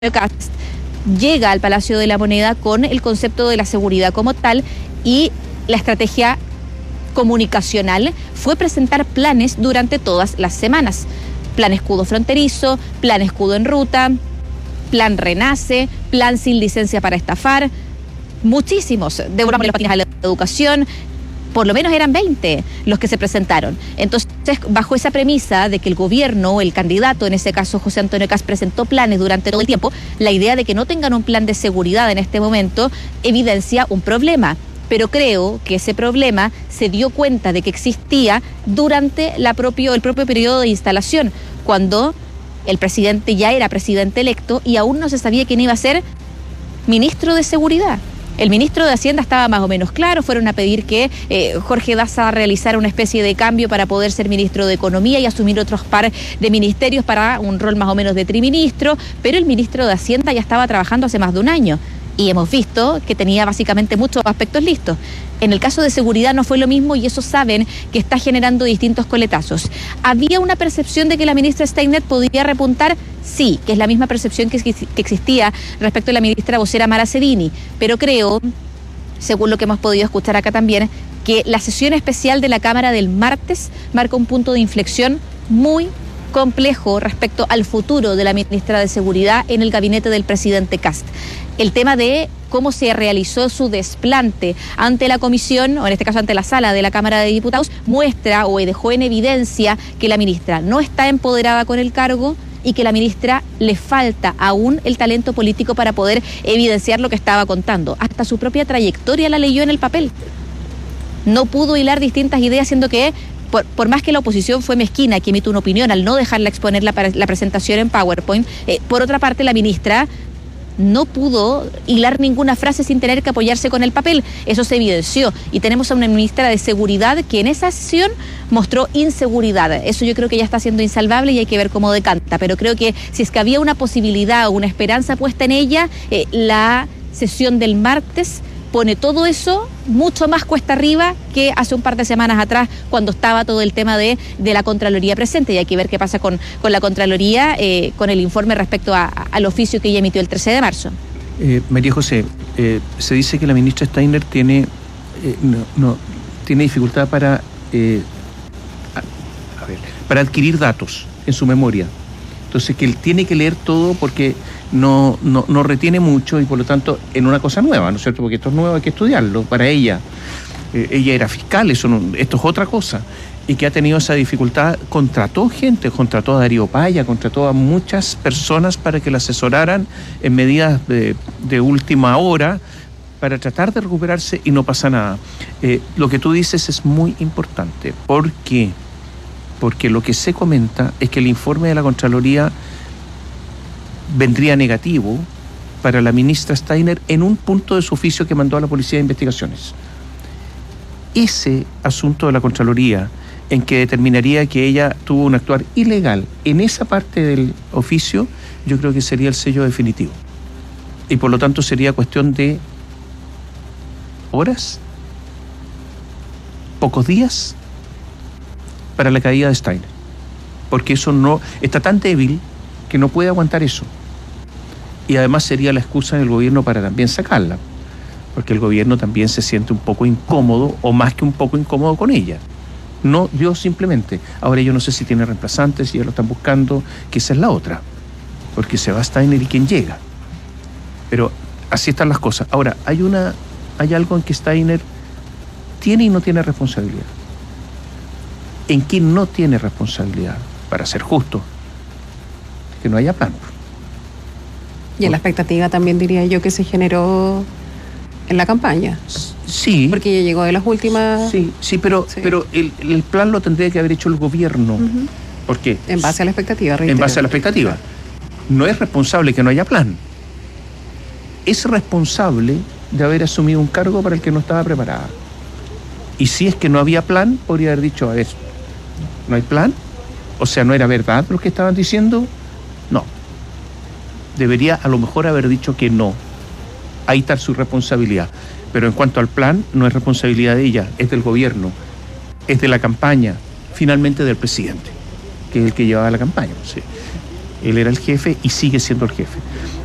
Kast llega al Palacio de la Moneda con el concepto de la seguridad como tal, y la estrategia comunicacional fue presentar planes durante todas las semanas. Plan escudo fronterizo, plan escudo en ruta, plan renace, plan sin licencia para estafar, muchísimos. Devolvamos las patinas a la educación. Por lo menos eran 20 los que se presentaron. Entonces, bajo esa premisa de que el gobierno, el candidato, en ese caso José Antonio Kast, presentó planes durante todo el tiempo, la idea de que no tengan un plan de seguridad en este momento evidencia un problema. Pero creo que ese problema se dio cuenta de que existía durante el propio periodo de instalación, cuando el presidente ya era presidente electo y aún no se sabía quién iba a ser ministro de Seguridad. El ministro de Hacienda estaba más o menos claro, fueron a pedir que Jorge Daza realizara una especie de cambio para poder ser ministro de Economía y asumir otros par de ministerios para un rol más o menos de triministro, pero el ministro de Hacienda ya estaba trabajando hace más de un año y hemos visto que tenía básicamente muchos aspectos listos. En el caso de seguridad no fue lo mismo y eso saben que está generando distintos coletazos. ¿Había una percepción de que la ministra Steiner podía repuntar? Sí, que es la misma percepción que existía respecto a la ministra vocera Mara Sedini, pero creo, según lo que hemos podido escuchar acá también, que la sesión especial de la Cámara del martes marca un punto de inflexión muy complejo respecto al futuro de la ministra de Seguridad en el gabinete del presidente Kast. El tema de cómo se realizó su desplante ante la comisión, o en este caso ante la sala de la Cámara de Diputados, muestra o dejó en evidencia que la ministra no está empoderada con el cargo y que a la ministra le falta aún el talento político para poder evidenciar lo que estaba contando. Hasta su propia trayectoria la leyó en el papel. No pudo hilar distintas ideas, siendo que por más que la oposición fue mezquina, que emite una opinión al no dejarla exponer la presentación en PowerPoint, por otra parte la ministra no pudo hilar ninguna frase sin tener que apoyarse con el papel. Eso se evidenció. Y tenemos a una ministra de Seguridad que en esa sesión mostró inseguridad. Eso yo creo que ya está siendo insalvable y hay que ver cómo decanta. Pero creo que si es que había una posibilidad o una esperanza puesta en ella, la sesión del martes pone todo eso mucho más cuesta arriba que hace un par de semanas atrás, cuando estaba todo el tema de la Contraloría presente, y hay que ver qué pasa con la Contraloría, con el informe respecto al oficio que ella emitió el 13 de marzo. María José, se dice que la ministra Steiner tiene dificultad para adquirir datos en su memoria. Entonces, que él tiene que leer todo porque no retiene mucho y por lo tanto en una cosa nueva, ¿no es cierto? Porque esto es nuevo, hay que estudiarlo para ella. Ella era fiscal, esto es otra cosa. Y que ha tenido esa dificultad, contrató a Darío Paya, contrató a muchas personas para que la asesoraran en medidas de última hora para tratar de recuperarse y no pasa nada. Lo que tú dices es muy importante. ¿Por qué? Porque lo que se comenta es que el informe de la Contraloría vendría negativo para la ministra Steiner en un punto de su oficio que mandó a la Policía de Investigaciones. Ese asunto de la Contraloría, en que determinaría que ella tuvo un actuar ilegal en esa parte del oficio, yo creo que sería el sello definitivo. Y por lo tanto sería cuestión de horas, pocos días, para la caída de Steiner, porque eso no está tan débil que no puede aguantar eso, y además sería la excusa del gobierno para también sacarla, porque el gobierno también se siente un poco incómodo, o más que un poco incómodo con ella. No yo simplemente, ahora yo no sé si tiene reemplazantes, si ya lo están buscando, que esa es la otra, porque se va Steiner y quién llega, pero así están las cosas. Ahora, hay algo en que Steiner tiene y no tiene responsabilidad. ¿En qué no tiene responsabilidad? Para ser justo, que no haya plan. Y en la expectativa también diría yo que se generó en la campaña. Sí. Porque ya llegó de las últimas... Sí, pero el plan lo tendría que haber hecho el gobierno. Uh-huh. ¿Por qué? En base a la expectativa, reitero. En base a la expectativa. No es responsable que no haya plan. Es responsable de haber asumido un cargo para el que no estaba preparada. Y si es que no había plan, podría haber dicho, a ver, ¿no hay plan? O sea, ¿no era verdad lo que estaban diciendo? No. Debería a lo mejor haber dicho que no. Ahí está su responsabilidad. Pero en cuanto al plan, no es responsabilidad de ella, es del gobierno, es de la campaña, finalmente del presidente, que es el que llevaba la campaña. Sí. Él era el jefe y sigue siendo el jefe.